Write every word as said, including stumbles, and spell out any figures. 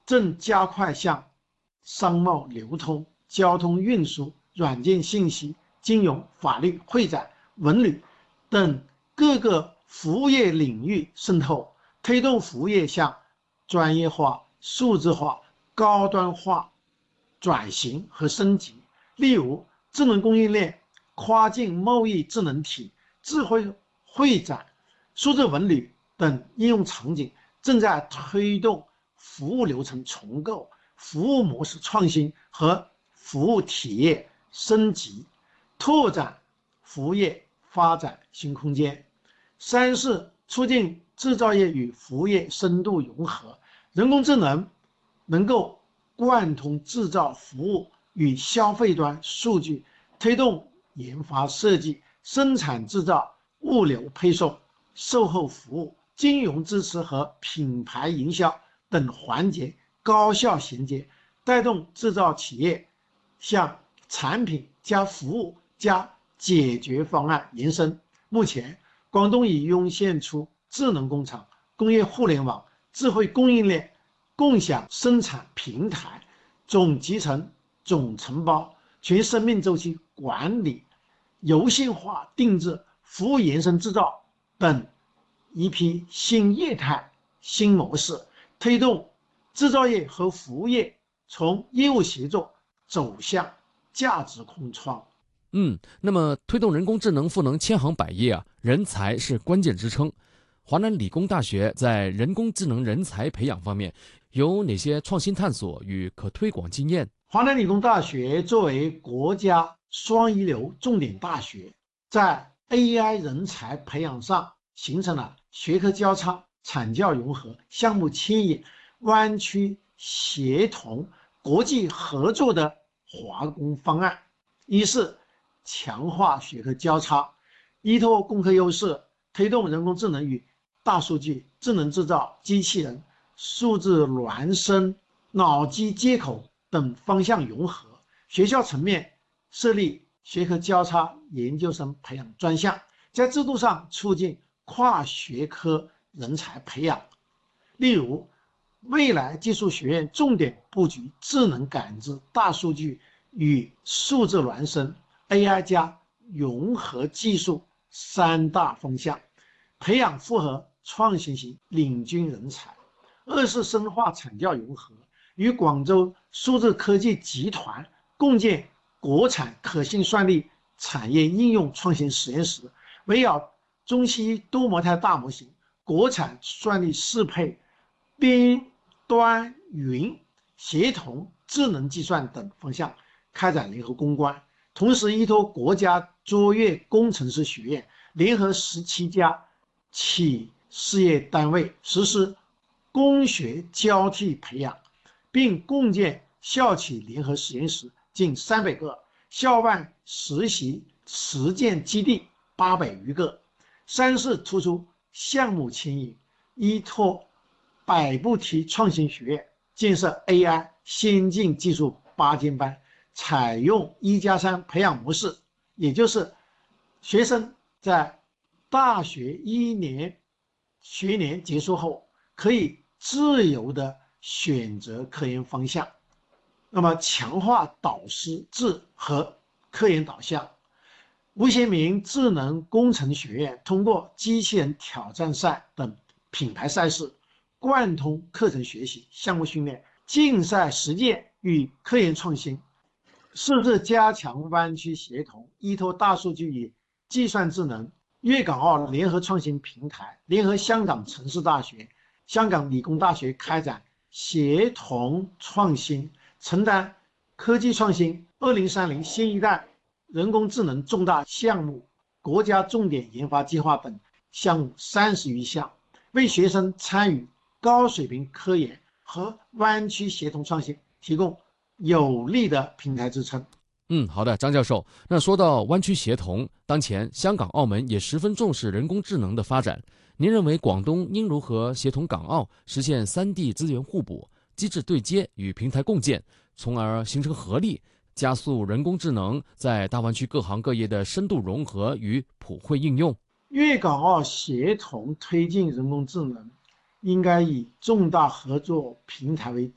正加快向商贸流通、交通运输、软件信息、金融、法律、会展、文旅等各个服务业领域渗透，推动服务业向专业化、数字化、高端化转型和升级。例如，智能供应链、跨境贸易智能体、智慧会展、数字文旅等应用场景正在推动服务流程重构、服务模式创新和服务体验升级，拓展服务业发展新空间。三是促进制造业与服务业深度融合，人工智能能够贯通制造服务与消费端数据，推动研发设计、生产制造、物流配送、售后服务、金融支持和品牌营销等环节高效衔接，带动制造企业向产品加服务加解决方案延伸。目前，广东已涌现出智能工厂、工业互联网、智慧供应链、共享生产平台、总集成、总承包、全生命周期管理、柔性化定制、服务延伸制造等一批新业态、新模式，推动制造业和服务业从业务协作走向价值空创。 嗯，那么推动人工智能赋能千行百业啊，人才是关键支撑。华南理工大学在人工智能人才培养方面有哪些创新探索与可推广经验？ 华南理工大学作为国家双一流重点大学，在 A I 人才培养上形成了学科交叉、产教融合、项目牵引、湾区协同、国际合作的华工方案。一是强化学科交叉，依托工科优势，推动人工智能与大数据、智能制造、机器人、数字孪生、脑机接口等方向融合。学校层面设立学科交叉研究生培养专项，在制度上促进跨学科人才培养。例如，未来技术学院重点布局智能感知、大数据与数字孪生、A I 加融合技术三大方向，培养复合创新型领军人才。二是深化产教融合，与广州数字科技集团共建国产可信算力产业应用创新实验室，围绕中西医多模态大模型、国产算力适配、边端云协同、智能计算等方向开展联合攻关。同时依托国家卓越工程师学院，联合十七家企事业单位实施工学交替培养，并共建校企联合实验室近三百个，校外实习实践基地八百余个。三是突出项目牵引，依托百步梯创新学院建设 A I 先进技术八尖班，采用一加三培养模式，也就是学生在大学一年学年结束后可以自由的选择科研方向。那么强化导师制和科研导向。吴贤明智能工程学院通过机器人挑战赛等品牌赛事，贯通课程学习、项目训练、竞赛实践与科研创新。四是加强湾区协同，依托大数据与计算智能，粤港澳联合创新平台联合香港城市大学、香港理工大学开展协同创新，承担科技创新二零三零新一代人工智能重大项目、国家重点研发计划等项目三十余项，为学生参与高水平科研和湾区协同创新提供有力的平台支撑。 嗯，好的，张教授。那说到湾区协同，当前香港、澳门也十分重视人工智能的发展。您认为广东应如何协同港澳，实现三地资源互补、机制对接与平台共建，从而形成合力，加速人工智能在大湾区各行各业的深度融合与普惠应用？ 粤港澳协同推进人工智能，应该以重大合作平台为